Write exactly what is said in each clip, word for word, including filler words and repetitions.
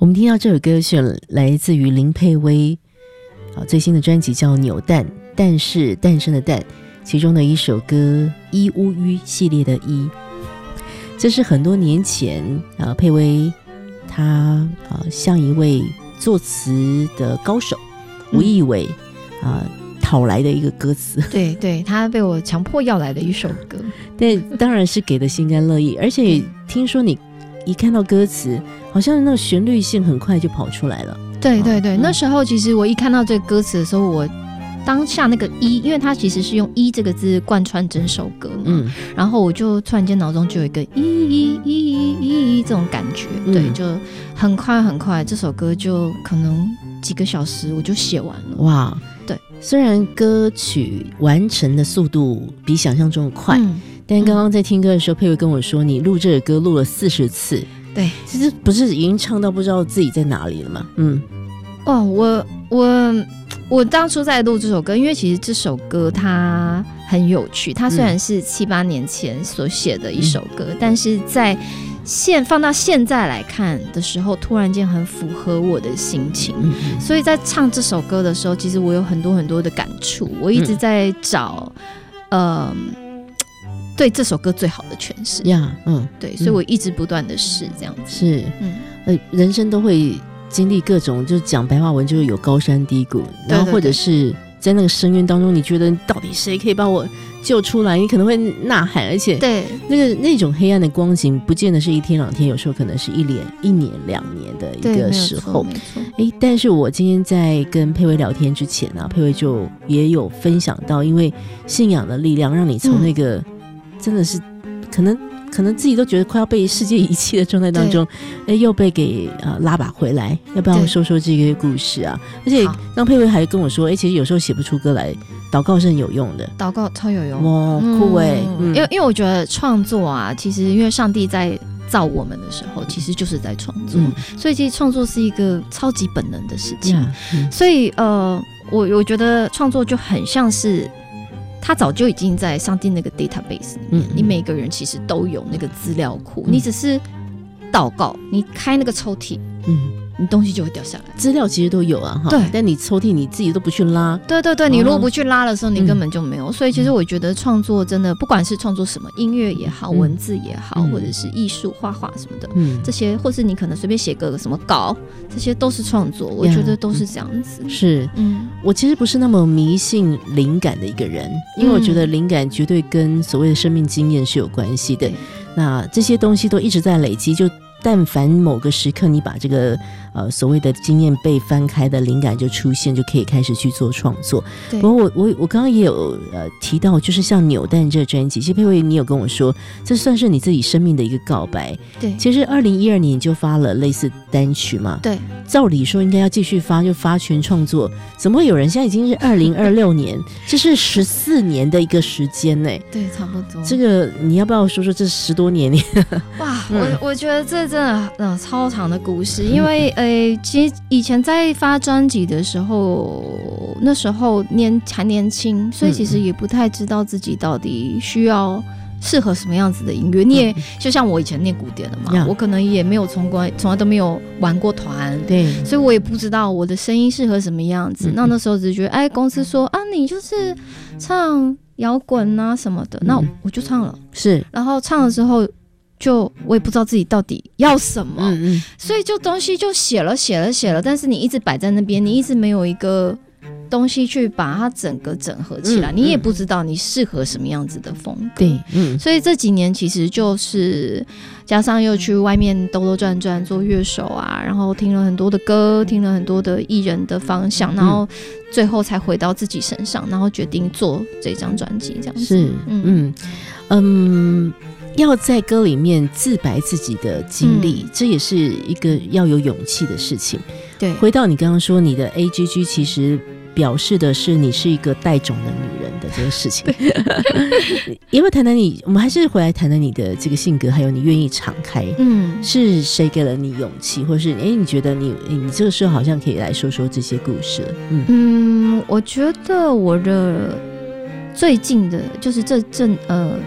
们听到这首歌是来自于林佩薇最新的专辑叫《扭蛋》，蛋是诞生的蛋，其中的一首歌一乌吁系列的一，这是很多年前啊，佩薇她啊像一位作词的高手吴义伟啊讨来的一个歌词， 对对，他被我强迫要来的一首歌， 但当然是给的心甘乐意，而且听说你一看到歌词，好像那个旋律性很快就跑出来了。 对对对、哦嗯、那时候其实我一看到这个歌词的时候，我当下那个一，因为它其实是用一这个字贯穿整首歌嘛、嗯、然后我就突然间脑中就有一个一一一一一这种感觉、嗯、对，就很快很快这首歌就可能几个小时我就写完了。哇，对， 虽然歌曲完成的速度比想象中快、嗯、但刚刚在听歌的时候、嗯、佩薇跟我说你录这首歌录了四十次。 对， 其实不是已经唱到不知道自己在哪里了吗？嗯， 哦，我我我当初在录这首歌，因为其实这首歌它很有趣，它虽然是七八年前所写的一首歌、嗯、但是在现放到现在来看的时候，突然间很符合我的心情、嗯、所以在唱这首歌的时候，其实我有很多很多的感触，我一直在找、嗯呃对这首歌最好的诠释呀，嗯，对，所以我一直不断的试这样子。 是，嗯，呃，人生都会经历各种，就是讲白话文就是有高山低谷，然后或者是在那个深渊当中，你觉得到底谁可以把我救出来？你可能会呐喊，而且对那个那种黑暗的光景，不见得是一天两天，有时候可能是一年、一年、两年的一个时候。哎，但是我今天在跟佩薇聊天之前啊，佩薇就也有分享到，因为信仰的力量，让你从那个、嗯真的是可能可能自己都觉得快要被世界遗弃的状态当中，哎，又被给、呃、拉拔回来。要不要说说这个故事啊？而且刚佩薇还跟我说，哎，其实有时候写不出歌来，祷告是很有用的。 祷告超有用， 哇，酷哎、 嗯！因为因为我觉得创作啊，其实因为上帝在造我们的时候，其实就是在创作、嗯，所以其实创作是一个超级本能的事情。嗯、所以呃，我我觉得创作就很像是。他早就已经在上帝那个 database 里面、嗯、你每个人其实都有那个资料库、嗯、你只是祷告，你开那个抽屉，嗯，你东西就会掉下来。资料其实都有啊，对，但你抽屉你自己都不去拉。 对对对，你如果不去拉的时候，你根本就没有、嗯、所以其实我觉得创作真的不管是创作什么，音乐也好、嗯、文字也好、嗯、或者是艺术画画什么的、嗯、这些，或是你可能随便写个什么稿，这些都是创作，我觉得都是这样子、 嗯、是、嗯、我其实不是那么迷信灵感的一个人，因为我觉得灵感绝对跟所谓的生命经验是有关系的，那这些东西都一直在累积，就但凡某个时刻你把这个呃所谓的经验被翻开的灵感就出现，就可以开始去做创作。不过我我我刚刚也有呃提到，就是像扭蛋这个专辑，其实佩薇你有跟我说，这算是你自己生命的一个告白。 对， 其实二零一二年你就发了类似单曲嘛。 对， 照理说应该要继续发，就发全创作，怎么会有人现在已经是二零二六年，这是十四年的一个时间呢？ 对，差不多。 这个你要不要说说这十多年？ 哇，嗯、我我觉得这真的、呃、超长的故事，因为呃，其实以前在发专辑的时候，那时候年还年轻，所以其实也不太知道自己到底需要适合什么样子的音乐。你也就像我以前念古典的嘛，嗯、我可能也没有从过从来都没有玩过团，对，所以我也不知道我的声音适合什么样子。嗯、那那时候只觉得，哎，公司说啊，你就是唱摇滚啊什么的，嗯、那我就唱了，是，然后唱了之后。就我也不知道自己到底要什么，嗯嗯，所以就东西就写了写了写了，但是你一直摆在那边，你一直没有一个东西去把它整个整合起来，嗯、你也不知道你适合什么样子的风格。对，嗯，所以这几年其实就是加上又去外面兜兜转转做乐手啊，然后听了很多的歌，听了很多的艺人的方向，然后最后才回到自己身上，然后决定做这张专辑这样子。是，嗯嗯嗯。要在歌里面自白自己的经历、嗯、这也是一个要有勇气的事情。对，回到你刚刚说你的 A G G 其实表示的是你是一个带种的女人的这个事情。要不要谈谈你，我们还是回来谈谈你的这个性格，还有你愿意敞开，嗯，是谁给了你勇气，或是哎，你觉得你你这个时候好像可以来说说这些故事了。 嗯, 嗯我觉得我的最近的就是这这呃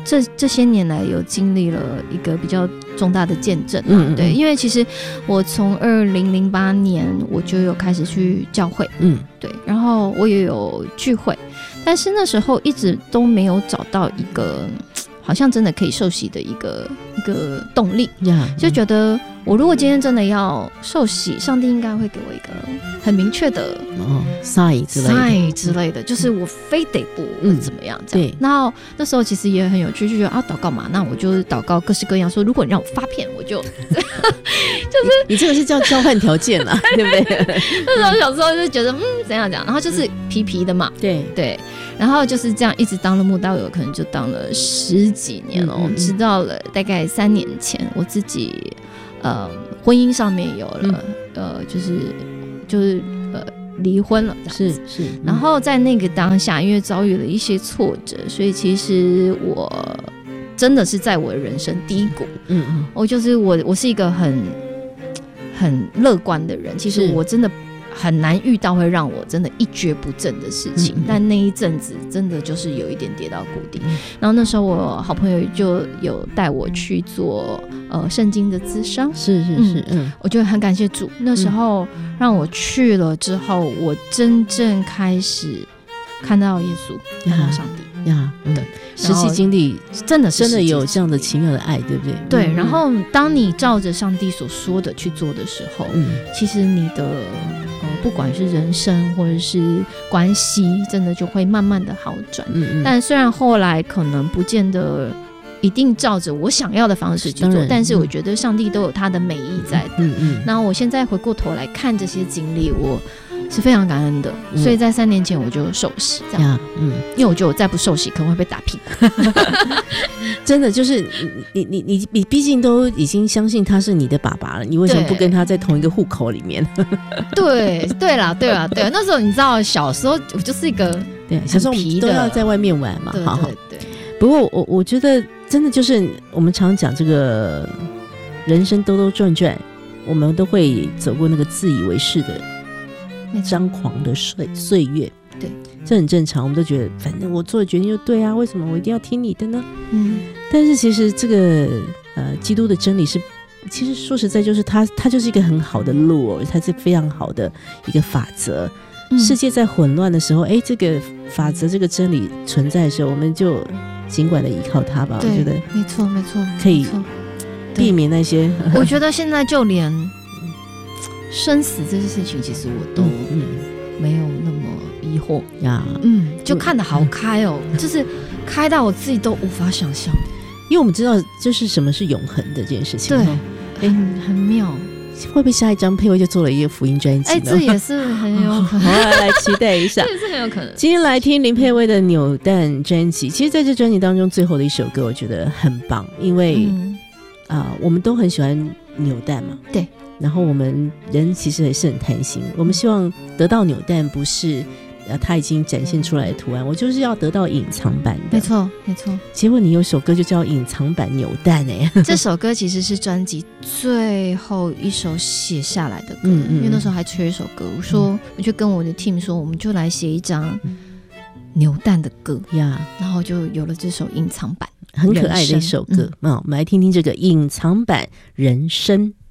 这这些年来有经历了一个比较重大的见证、啊嗯嗯、对，因为其实我从二零零八年我就有开始去教会，嗯，对，然后我也有聚会，但是那时候一直都没有找到一个好像真的可以受洗的一个一个动力、yeah, 就觉得我如果今天真的要受洗，上帝应该会给我一个很明确的、 哦、sign 之类的 sign 之类的，就是我非得不怎么样这样、嗯、然后那时候其实也很有趣，就觉得啊祷告嘛，那我就祷告各式各样，说如果你让我发片我就就是你, 你这个是叫交换条件啊对不对？ 那时候小时候就觉得嗯怎样讲，然后就是皮皮的嘛，对对，然后就是这样一直当了慕道友，可能就当了十几年哦、嗯嗯嗯，直到了大概三年前我自己呃婚姻上面有了、嗯、呃就是就是呃离婚了， 是是、嗯， 然后在那个当下因为遭遇了一些挫折，所以其实我真的是在我的人生低谷，嗯嗯，我就是我我是一个很很乐观的人，其实我真的很难遇到会让我真的一蹶不振的事情、嗯、但那一阵子真的就是有一点跌到谷底、嗯、然后那时候我好朋友就有带我去做呃圣经的諮商， 是是是 嗯, 嗯， 我觉得很感谢主，那时候让我去了之后、嗯、我真正开始看到耶稣，看到上帝呀，对，实际经历真的是真的有这样的奇妙的爱，对不对？ 对、嗯、然后当你照着上帝所说的去做的时候、嗯、其实你的呃，不管是人生或者是关系真的就会慢慢的好转、嗯嗯，但虽然后来可能不见得一定照着我想要的方式去做，但是我觉得上帝都有他的美意在的，嗯嗯，然后我现在回过头来看这些经历，我是非常感恩的、嗯、所以在三年前我就受洗这样、嗯、因为我觉得我再不受洗可能会被打屁真的就是你你你你毕竟都已经相信他是你的爸爸了，你为什么不跟他在同一个户口里面？ 对对啦对啦对啦，那时候你知道小时候我就是一个对小时候我们都要在外面玩嘛， 对对对， 不过我我觉得真的就是我们常讲这个人生兜兜转转，我们都会走过那个自以为是的张狂的岁岁月，对，这很正常，我们都觉得反正我做的决定就对啊，为什么我一定要听你的呢？嗯，但是其实这个呃基督的真理是，其实说实在就是它它就是一个很好的路哦，它是非常好的一个法则。嗯、世界在混乱的时候，哎，这个法则这个真理存在的时候，我们就尽管的依靠它吧。我觉得没错没错， 可以避免那些。 我觉得现在就连生死这件事情，其实我都没有那么疑惑呀，嗯，就看得好开哦，嗯、就是开到我自己都无法想象， 因为我们知道就是什么是永恒的这件事情， 对，很很妙。 会不会下一张佩薇就做了一个福音专辑？ 哎，这也是很有可能， 好，来期待一下， 这也是很有可能。 今天来听林佩薇的《扭蛋》专辑，其实在这专辑当中最后的一首歌，我觉得很棒，因为啊、嗯呃，我们都很喜欢扭蛋嘛， 对。 然后我们人其实也是很贪心，我们希望得到扭蛋不是呃它已经展现出来的图案，我就是要得到隐藏版的。 没错没错， 结果你有首歌就叫隐藏版扭蛋哎、欸， 这首歌其实是专辑最后一首写下来的歌，嗯嗯，因为那时候还缺一首歌，我说、嗯、我就跟我的 team 说，我们就来写一张扭蛋的歌呀、嗯，然后就有了这首隐藏版， 很可爱的一首歌、嗯嗯、我们来听听这个隐藏版人生。